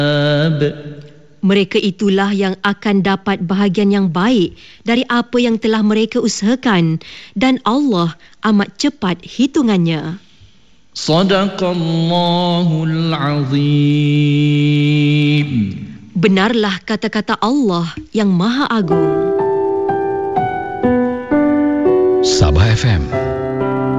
Mereka itulah yang akan dapat bahagian yang baik dari apa yang telah mereka usahakan, dan Allah amat cepat hitungannya. Sadaqallahul Azim. Benarlah kata-kata Allah yang Maha Agung. Sabah FM